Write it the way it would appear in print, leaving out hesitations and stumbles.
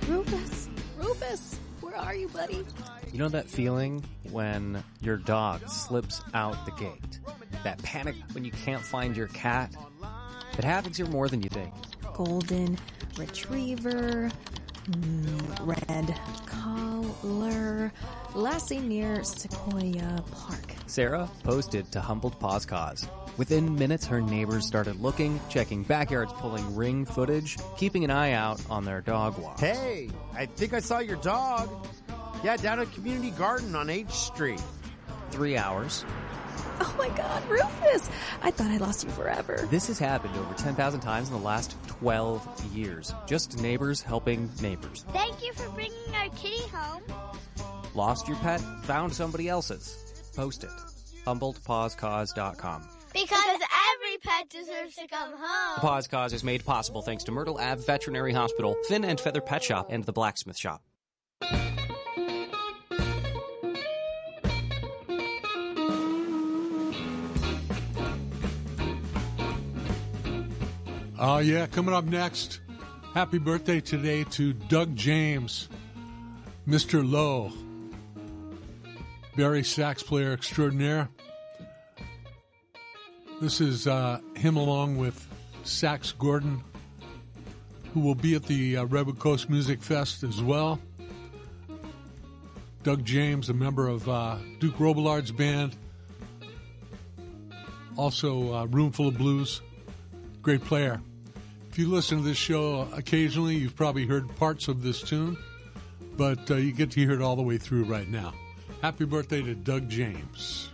Rufus, where are you, buddy? You know that feeling when your dog slips out the gate? That panic when you can't find your cat? It happens here more than you think. Golden retriever, red collar, Lassie near Sequoia Park. Sarah posted to Humboldt Paws Cause. Within minutes, her neighbors started looking, checking backyards, pulling ring footage, keeping an eye out on their dog walks. Hey, I think I saw your dog. Yeah, down at Community Garden on H Street. 3 hours. Oh my God, Rufus! I thought I lost you forever. This has happened over 10,000 times in the last 12 years. Just neighbors helping neighbors. Thank you for bringing our kitty home. Lost your pet? Found somebody else's. Post it. HumboldtPawsCause.com. Because every pet deserves to come home. The Paws Cause is made possible thanks to Myrtle Ave Veterinary Hospital, Fin and Feather Pet Shop, and the Blacksmith Shop. Yeah, coming up next, happy birthday today to Doug James, Mr. Lowe, Barry sax player extraordinaire. This is him along with Sax Gordon, who will be at the Redwood Coast Music Fest as well. Doug James, a member of Duke Robillard's band, also Roomful of Blues, great player. If you listen to this show occasionally, you've probably heard parts of this tune, but you get to hear it all the way through right now. Happy birthday to Doug James.